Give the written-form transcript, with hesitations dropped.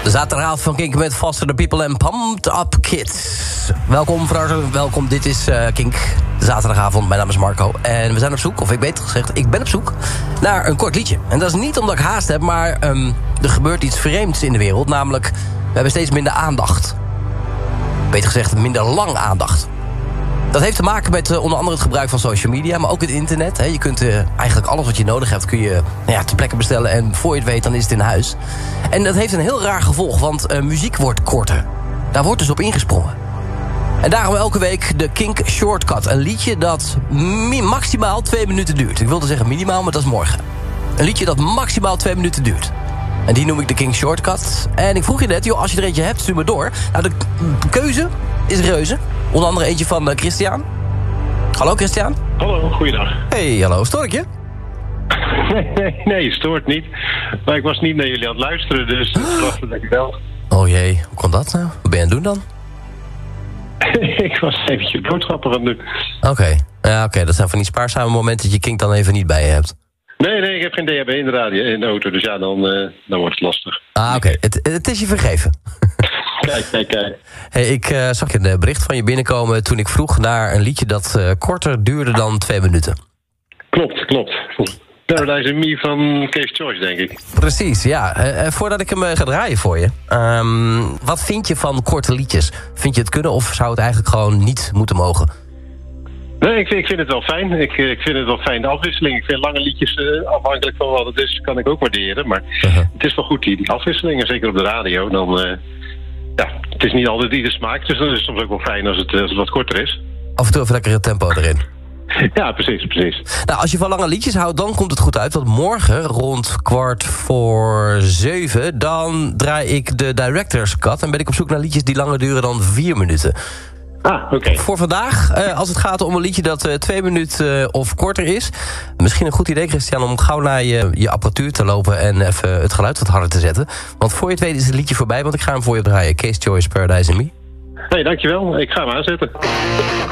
De zaterdagavond van Kink met Foster the People en Pumped Up Kids. Welkom vrouwen, welkom. Dit is Kink, de zaterdagavond. Mijn naam is Marco. En we zijn op zoek, of ik beter gezegd, ik ben op zoek naar een kort liedje. En dat is niet omdat ik haast heb, maar er gebeurt iets vreemds in de wereld. Namelijk, we hebben steeds minder aandacht. Beter gezegd, minder lang aandacht. Dat heeft te maken met onder andere het gebruik van social media, maar ook het internet. Hè. Je kunt eigenlijk alles wat je nodig hebt, kun je ter plekke bestellen. En voor je het weet, dan is het in huis. En dat heeft een heel raar gevolg, want muziek wordt korter. Daar wordt dus op ingesprongen. En daarom elke week de Kink Shortcut. Een liedje dat maximaal 2 minuten duurt. Ik wilde zeggen minimaal, maar dat is morgen. Een liedje dat maximaal 2 minuten duurt. En die noem ik de Kink Shortcut. En ik vroeg je net, joh, als je er eentje hebt, stuur me door. Nou, de keuze is reuze. Onder andere eentje van Christian. Hallo Christian. Hallo, goeiedag. Hey, hallo, stoor ik je? Nee, je stoort niet. Maar ik was niet naar jullie aan het luisteren, dus ik dacht dat ik wel. Oh jee, hoe kon dat nou? Wat ben je aan het doen dan? Ik was eventjes boodschappen aan het doen. Oké, dat zijn van die spaarzame momenten dat je Kink dan even niet bij je hebt. Nee, ik heb geen DHB in de radio, in de auto, dus ja, dan wordt het lastig. Oké. Het is je vergeven. Kijk. Hey, ik zag een bericht van je binnenkomen toen ik vroeg naar een liedje dat korter duurde dan 2 minuten. Klopt. Paradise and Me van Case Choice, denk ik. Precies, ja. Voordat ik hem ga draaien voor je. Wat vind je van korte liedjes? Vind je het kunnen of zou het eigenlijk gewoon niet moeten mogen? Nee, ik vind het wel fijn. Ik vind het wel fijn, de afwisseling. Ik vind lange liedjes, afhankelijk van wat het is, kan ik ook waarderen. Maar het is wel goed, die afwisselingen, zeker op de radio. Dan, het is niet altijd ieder smaak, dus dan is het soms ook wel fijn als het wat korter is. Af en toe even lekker het tempo erin. Ja, precies. Nou, als je van lange liedjes houdt, dan komt het goed uit. Want morgen, rond 6:15, dan draai ik de Director's Cut. En ben ik op zoek naar liedjes die langer duren dan 4 minuten. Oké. Voor vandaag, als het gaat om een liedje dat 2 minuten of korter is. Misschien een goed idee, Christian, om gauw naar je apparatuur te lopen en even het geluid wat harder te zetten. Want voor je het weet is het liedje voorbij, want ik ga hem voor je draaien. Case Choice, Paradise and Me. Nee, dankjewel. Ik ga hem aanzetten.